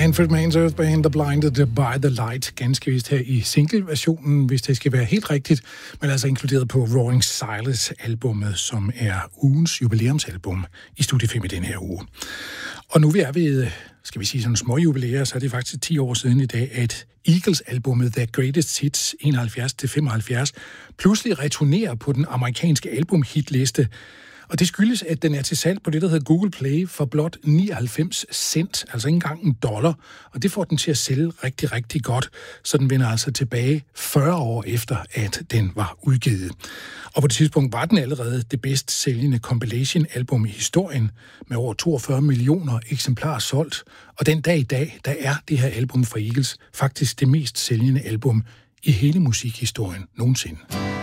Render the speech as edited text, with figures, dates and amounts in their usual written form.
Manfred Mann's Earth Band, The Blinded by the Light, ganske vist her i single-versionen, hvis det skal være helt rigtigt, men altså inkluderet på Roaring Silence-albummet, som er ugens jubilæumsalbum i Studie 5 i den her uge. Og nu vi er ved, skal vi sige sådan små jubilæer, så er det faktisk 10 år siden i dag, at Eagles-albummet The Greatest Hits 71-75 pludselig returnerer på den amerikanske albumhitliste. Og det skyldes, at den er til salg på det, der hedder Google Play for blot 99 cent, altså ikke engang $1. Og det får den til at sælge rigtig, rigtig godt. Så den vender altså tilbage 40 år efter, at den var udgivet. Og på det tidspunkt var den allerede det bedst sælgende compilation-album i historien, med over 42 millioner eksemplarer solgt. Og den dag i dag, der er det her album fra Eagles faktisk det mest sælgende album i hele musikhistorien nogensinde.